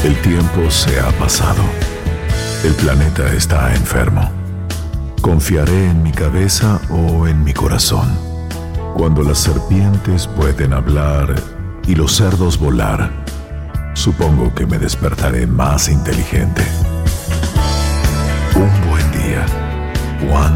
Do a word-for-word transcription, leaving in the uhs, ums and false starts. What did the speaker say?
El tiempo se ha pasado. El planeta está enfermo. ¿Confiaré en mi cabeza o en mi corazón? Cuando las serpientes pueden hablar y los cerdos volar, supongo que me despertaré más inteligente. Un buen día, Juan